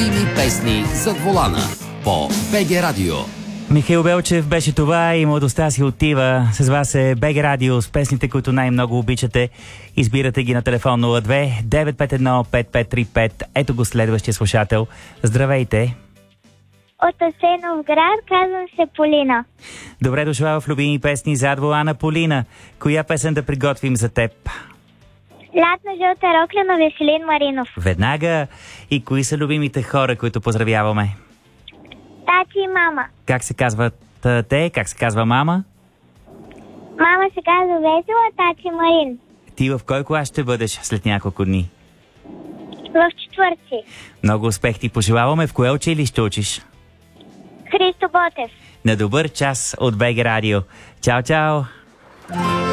Любими песни зад волана по БГ Радио. Михаил Белчев беше това и младостта си отива. С вас е БГ Радио с песните, които най-много обичате. Избирате ги на телефон 02 951 5535. Ето го следващия слушател. Здравейте! От Асеновград, казвам се Полина. Добре дошла в любими песни зад волана, Полина. Коя песен да приготвим за теб? Лятна жълта рокля на Веселин Маринов. Веднага. И кои са любимите хора, които поздравяваме? Тати и мама. Как се казват те? Как се казва мама? Мама се казва Весела, тати Марин. Ти в кой клас ще бъдеш след няколко дни? В четвърти. Много успех ти пожелаваме. В кое училище учиш? Христо Ботев. На добър час от БГ Радио. Чао, чао!